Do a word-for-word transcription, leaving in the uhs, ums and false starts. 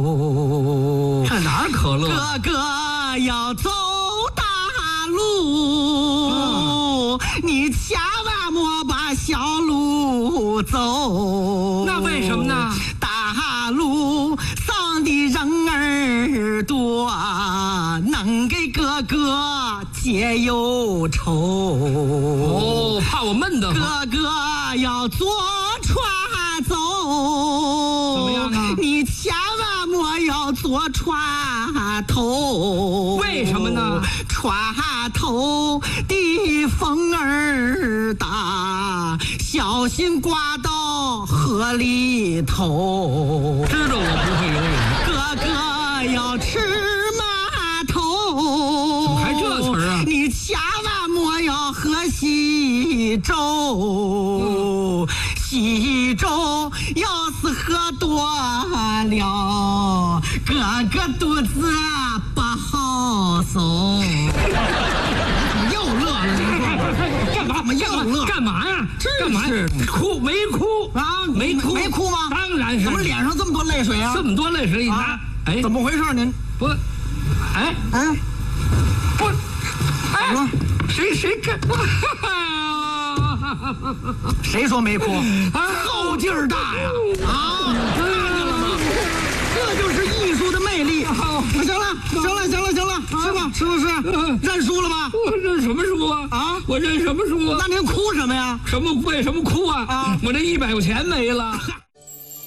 路。 这哪儿可乐？ 哥哥要走大路，嗯、你千万莫把小路走。 那为什么呢？ 大路上的人儿多，能给哥哥解忧愁。 哦，怕我闷得慌。哥哥要坐船走， 怎么样啊？ 你千万莫要坐船头。 为什么呢？ 船头的风儿大，小心刮到河里头。 知道我不会游泳。 哥哥要吃码头。 怎么还这词儿啊？ 你千万莫要喝稀粥。嗯、稀粥要是喝多了，哥哥肚子不好受。又乐了，你说干嘛？又乐？ 干嘛呀？ 干嘛？ 哭没哭啊？ 没哭？ 没哭吗？ 当然是。 怎么脸上这么多泪水啊？ 这么多泪水一拿， 啊、 哎， 怎么回事？您不，哎， 嗯， 不，哎， 说谁谁干？ 谁说没哭？后劲儿大呀！啊，看见了吗？这就是艺术的魅力。行了，行了，行了，行了，是吧？是不是？认输了吧？ 我认什么输啊？啊，我认什么输啊？ 那您哭什么呀？ 什么？为什么哭啊？ 啊， 我这一百块钱没了。